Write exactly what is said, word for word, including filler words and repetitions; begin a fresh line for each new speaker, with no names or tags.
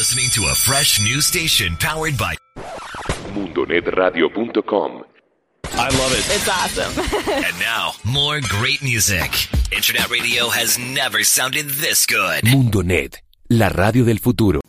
listening to a fresh new station powered by
mundo net radio punto com.
I love it.
It's awesome.
And now, more great music. Internet radio has never sounded this good.
Mundo Net, la radio del futuro.